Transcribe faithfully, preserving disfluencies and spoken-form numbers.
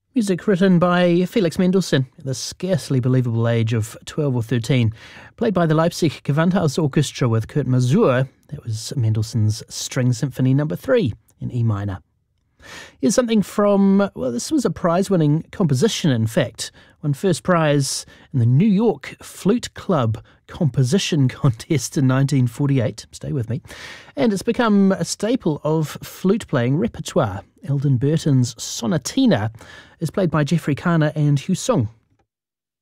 Music written by Felix Mendelssohn at the scarcely believable age of twelve or thirteen. Played by the Leipzig Gewandhaus Orchestra with Kurt Masur. That was Mendelssohn's String Symphony number three in E minor. Here's something from, well, this was a prize-winning composition, in fact. Won first prize in the New York Flute Club Composition Contest in nineteen forty-eight. Stay with me. And it's become a staple of flute-playing repertoire. Eldon Burton's Sonatina is played by Jeffrey Kana and Hugh Sung.